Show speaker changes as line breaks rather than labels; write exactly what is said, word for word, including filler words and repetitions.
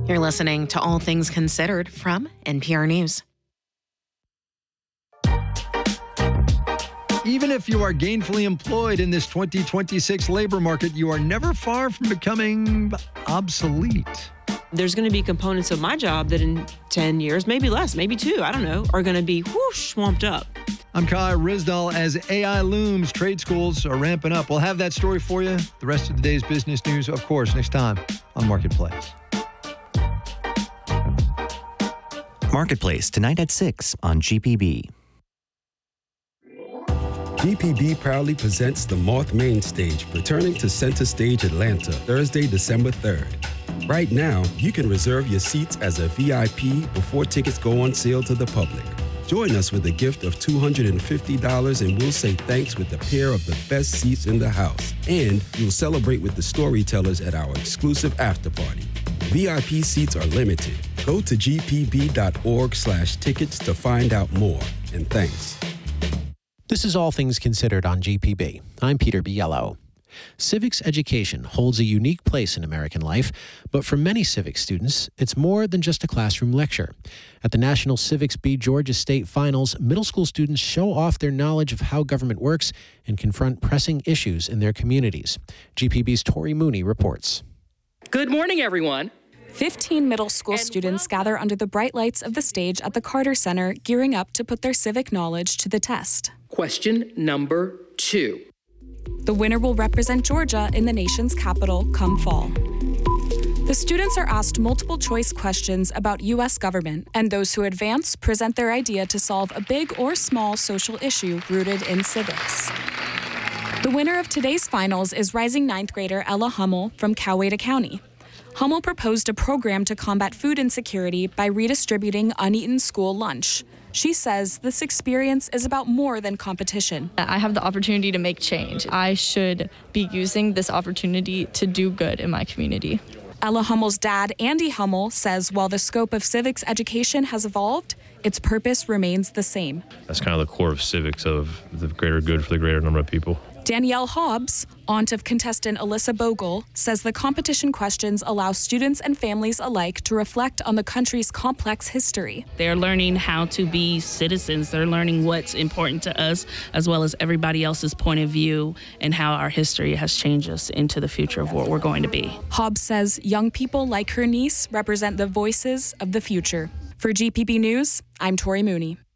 You're listening to All Things Considered from N P R News.
Even if you are gainfully employed in this twenty twenty-six labor market, you are never far from becoming obsolete.
There's going to be components of my job that in ten years, maybe less, maybe two, I don't know, are going to be whoosh, swamped up.
I'm Kai Rizdal. As A I looms, trade schools are ramping up. We'll have that story for you. The rest of the day's business news, of course, next time on Marketplace.
Marketplace, tonight at six on G P B.
G P B proudly presents the Moth Main Stage, returning to Center Stage Atlanta, Thursday, December third. Right now, you can reserve your seats as a V I P before tickets go on sale to the public. Join us with a gift of two hundred fifty dollars and we'll say thanks with a pair of the best seats in the house. And you'll celebrate with the storytellers at our exclusive after party. V I P seats are limited. Go to g p b dot org slash tickets to find out more. And thanks.
This is All Things Considered on G P B. I'm Peter Biello. Civics education holds a unique place in American life, but for many civics students, it's more than just a classroom lecture. At the National Civics Bee Georgia State Finals, middle school students show off their knowledge of how government works and confront pressing issues in their communities. G P B's Tori Mooney reports.
Good morning, everyone.
Fifteen middle school and students welcome. gather under the bright lights of the stage at the Carter Center, gearing up to put their civic knowledge to the test.
Question number two.
The winner will represent Georgia in the nation's capital come fall. The students are asked multiple choice questions about U S government, and those who advance present their idea to solve a big or small social issue rooted in civics. The winner of today's finals is rising ninth grader Ella Hummel from Coweta County. Hummel proposed a program to combat food insecurity by redistributing uneaten school lunch. She says this experience is about more than competition.
I have the opportunity to make change. I should be using this opportunity to do good in my community.
Ella Hummel's dad, Andy Hummel, says while the scope of civics education has evolved, its purpose remains the same.
That's kind of the core of civics, of the greater good for the greater number of people.
Danielle Hobbs, aunt of contestant Alyssa Bogle, says the competition questions allow students and families alike to reflect on the country's complex history.
They're learning how to be citizens. They're learning what's important to us, as well as everybody else's point of view and how our history has changed us into the future of what we're going to be.
Hobbs says young people like her niece represent the voices of the future. For G P B News, I'm Tori Mooney.